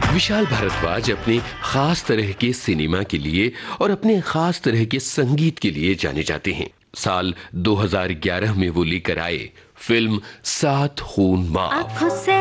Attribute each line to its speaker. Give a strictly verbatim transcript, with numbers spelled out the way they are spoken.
Speaker 1: विशाल भारद्वाज अपनी खास तरह के सिनेमा के लिए और अपने खास तरह के संगीत के लिए जाने जाते हैं। साल दो हज़ार ग्यारह में वो लेकर आए फिल्म सात खून माफ।